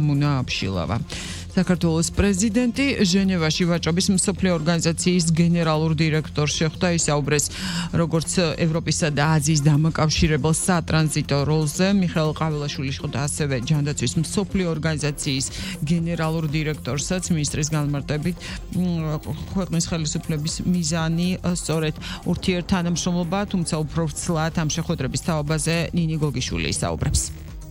მუნა აბშილავა. საქართველოს პრეზიდენტი ჟენევაში ვაჭრობის მსოფლიო ორგანიზაციის გენერალურ დირექტორს შეხვდა. ისაუბრეს როგორც ევროპისა და აზიის დამაკავშირებელ სატრანზიტო როლზე. მიხეილ ყაველაშვილი შეხვდა ასევე ჯანდაცვის მსოფლიო ორგანიზაციის გენერალურ დირექტორსაც. მინისტრის განმარტებით ქვეყნის ხელისუფლების მიზანი სწორედ ურთიერთთანამშრომლობა, თუმცა უფრო ვრცლად ამ შეხვედრების თაობაზე ნინი გოგიშვილი ისაუბრებს.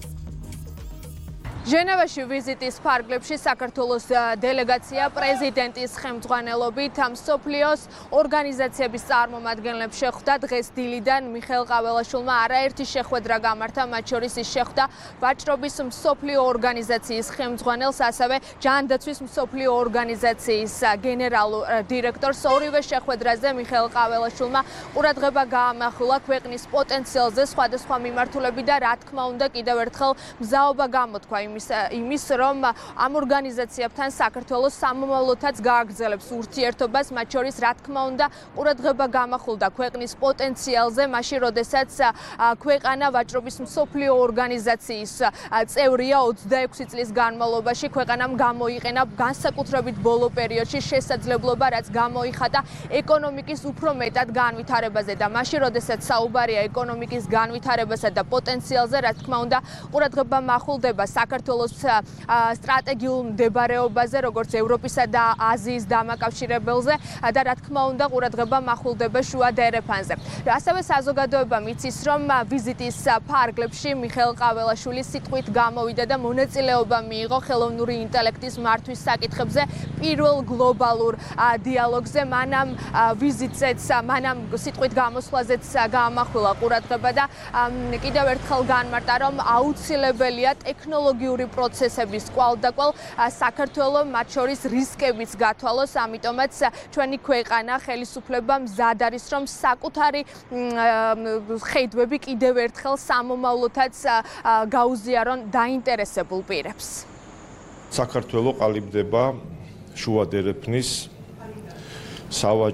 ჟენევაში ვიზიტის ფარგლებში საქართველოს დელეგაცია პრეზიდენტის ხელმძღვანელობით მსოფლიოს ორგანიზაციების წარმომადგენლებს შეხვდა. დღეს დილიდან მიხეილ ყაველაშვილმა არაერთი შეხვედრა გამართა, მათ შორის ის შეხვდა ვაჭრობის მსოფლიო ორგანიზაციის ხელმძღვანელს, ასევე ჯანდაცვის მსოფლიო ორგანიზაციის გენერალურ დირექტორს. ორივე შეხვედრაზე მიხეილ ყაველაშვილმა ყურადღება გაამახვილა ქვეყნის პოტენციალზე, სხვადასხვა მიმართულებით და რა თქმა უნდა კიდევ ერთხელ მზაობა გამოთქვა იმის, რომ ამ ორგანიზაციებთან საქართველოს სამომავლოდაც გააგრძელებს ურთიერთობას, მათ შორის რა თქმა უნდა ყურადღება გამახვილდა ქვეყნის პოტენციალზე, მაშინ როდესაც ქვეყანა ვაჭრობის მსოფლიო ორგანიზაციის წევრია 26 წლის განმავლობაში. ქვეყანამ გამოიყენა განსაკუთრებით ბოლო პერიოდში შესაძლებლობა, რაც გამოიხატა ეკონომიკის უფრო მეტად განვითარებაზე და მაშინ როდესაც საუბარია ეკონომიკის განვითარებასა და პოტენციალზე, რა თქმა უნდა ყურადღება მახვილდება საქართველოს სტრატეგიულ მდებარეობაზე, როგორც ევროპისა და აზიის დამაკავშირებელზე და რა თქმა უნდა ყურადღება მახვილდება შუა დერეფანზე. ასევე საზოგადოებამ იცის, რომ ვიზიტის ფარგლებში მიხეილ ყაველაშვილი სიტყვით გამოვიდა და მონაწილეობა მიიღო ხელოვნური ინტელექტის მართვის საკითხებზე პირველ გლობალურ დიალოგზე. მანამ ვიზიტზეც, მანამ სიტყვით გამოსვლაზეც გაამახვილა ყურადღება და კიდევ ერთხელ განმარტა, რომ აუცილებელია ტექნოლოგიური პროცესების კვალდაკვალ საქართველო მათ შორის რისკებიც გათვალოს, ამიტომაც ჩვენი ქვეყანა ხელისუფლება მზად არის, რომ საკუთარი ხედვები კიდევ ერთხელ სამომავლოდაც გაუზიარონ დაინტერესებულ პირებს. საქართველო ყალიბდება შუა დერეფნის